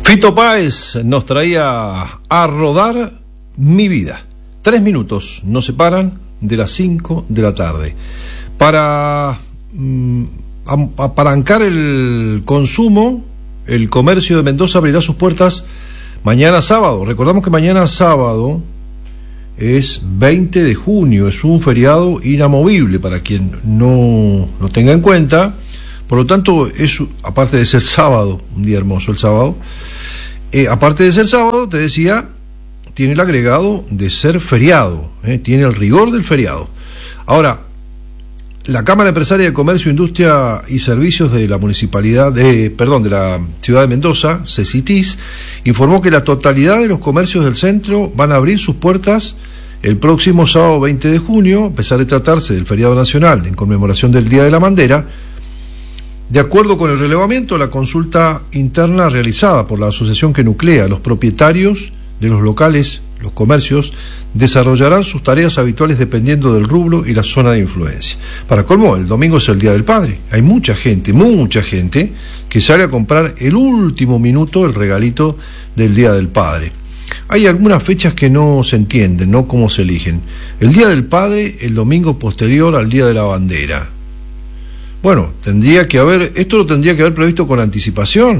Fito Páez nos traía A rodar mi vida. 3 minutos nos separan de las 5 de la tarde. Para apalancar el consumo, el comercio de Mendoza abrirá sus puertas mañana sábado. Recordamos que mañana sábado es 20 de junio, es un feriado inamovible para quien no lo tenga en cuenta. Por lo tanto, es, aparte de ser sábado, un día hermoso el sábado, aparte de ser sábado, te decía, tiene el agregado de ser feriado, tiene el rigor del feriado. Ahora, la Cámara Empresaria de Comercio, Industria y Servicios de la Municipalidad de la Ciudad de Mendoza, CECITIS, informó que la totalidad de los comercios del centro van a abrir sus puertas el próximo sábado 20 de junio, a pesar de tratarse del feriado nacional en conmemoración del Día de la Bandera. De acuerdo con el relevamiento, la consulta interna realizada por la asociación que nuclea a los propietarios de los locales, los comercios, desarrollarán sus tareas habituales dependiendo del rubro y la zona de influencia. Para colmo, el domingo es el Día del Padre. Hay mucha gente que sale a comprar el último minuto el regalito del Día del Padre. Hay algunas fechas que no se entienden, ¿no? Cómo se eligen. El Día del Padre, el domingo posterior al Día de la Bandera. Bueno, esto lo tendría que haber previsto con anticipación,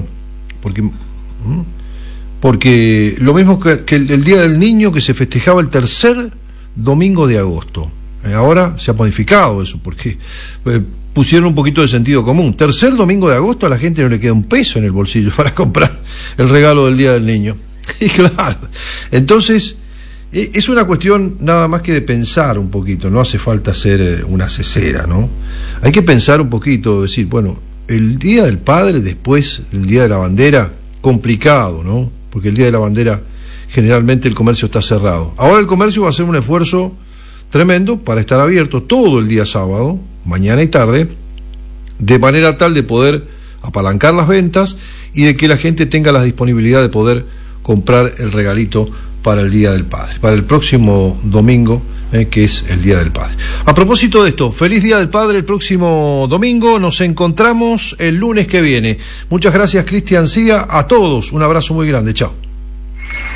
porque lo mismo que el Día del Niño, que se festejaba el tercer domingo de agosto. Ahora se ha modificado eso, porque pusieron un poquito de sentido común. Tercer domingo de agosto, a la gente no le queda un peso en el bolsillo para comprar el regalo del Día del Niño. Y claro, entonces es una cuestión nada más que de pensar un poquito, no hace falta ser una cesera, ¿no? Hay que pensar un poquito, decir, bueno, el Día del Padre, después el Día de la Bandera, complicado, ¿no? Porque el Día de la Bandera generalmente el comercio está cerrado. Ahora el comercio va a hacer un esfuerzo tremendo para estar abierto todo el día sábado, mañana y tarde, de manera tal de poder apalancar las ventas y de que la gente tenga la disponibilidad de poder comprar el regalito para el Día del Padre, para el próximo domingo, que es el Día del Padre. A propósito de esto, feliz Día del Padre el próximo domingo, nos encontramos el lunes que viene. Muchas gracias, Cristian Cia, a todos, un abrazo muy grande, chao.